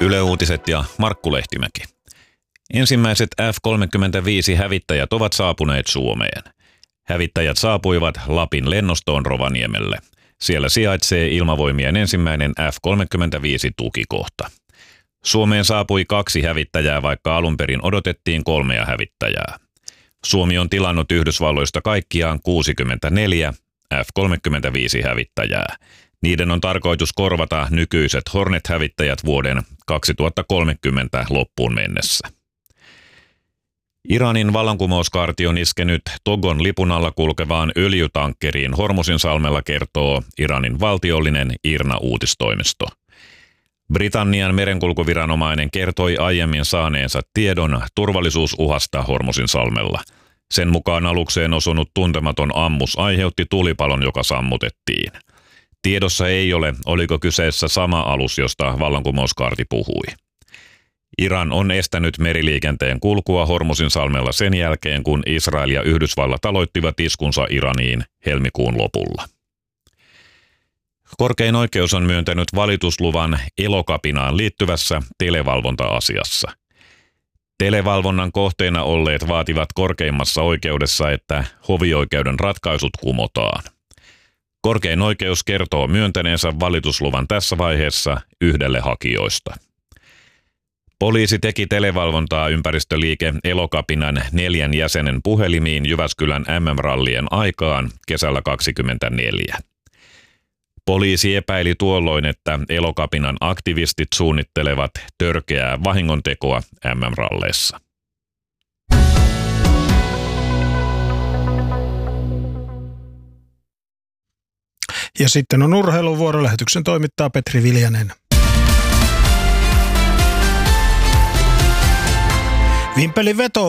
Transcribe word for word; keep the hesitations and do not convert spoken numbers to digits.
Yle Uutiset ja Markku Lehtimäki. Ensimmäiset F kolmekymmentäviisi hävittäjät ovat saapuneet Suomeen. Hävittäjät saapuivat Lapin lennostoon Rovaniemelle. Siellä sijaitsee Ilmavoimien ensimmäinen F kolmekymmentäviisi tukikohta. Suomeen saapui kaksi hävittäjää, vaikka alun perin odotettiin kolmea hävittäjää. Suomi on tilannut Yhdysvalloista kaikkiaan kuusikymmentäneljä F kolmekymmentäviisi hävittäjää. Niiden on tarkoitus korvata nykyiset Hornet-hävittäjät vuoden kaksituhattakolmekymmentä loppuun mennessä. Iranin vallankumouskaarti on iskenyt Togon lipun alla kulkevaan öljytankkeriin Hormuzinsalmella, kertoo Iranin valtiollinen IRNA-uutistoimisto. Britannian merenkulkuviranomainen kertoi aiemmin saaneensa tiedon turvallisuusuhasta Hormuzinsalmella. Sen mukaan alukseen osunut tuntematon ammus aiheutti tulipalon, joka sammutettiin. Tiedossa ei ole, oliko kyseessä sama alus, josta vallankumouskaarti puhui. Iran on estänyt meriliikenteen kulkua Hormuzinsalmella sen jälkeen, kun Israel ja Yhdysvallat aloittivat iskunsa Iraniin helmikuun lopulla. Korkein oikeus on myöntänyt valitusluvan Elokapinaan liittyvässä televalvonta-asiassa. Televalvonnan kohteena olleet vaativat korkeimmassa oikeudessa, että hovioikeuden ratkaisut kumotaan. Korkein oikeus kertoo myöntäneensä valitusluvan tässä vaiheessa yhdelle hakijoista. Poliisi teki televalvontaa ympäristöliike Elokapinan neljän jäsenen puhelimiin Jyväskylän M M-rallien aikaan kesällä kaksikymmentäneljä. Poliisi epäili tuolloin, että Elokapinan aktivistit suunnittelevat törkeää vahingontekoa M M-ralleissa. Ja sitten on urheiluvuoro. Lähetyksen toimittaa Petri Viljanen. Vimpelin veto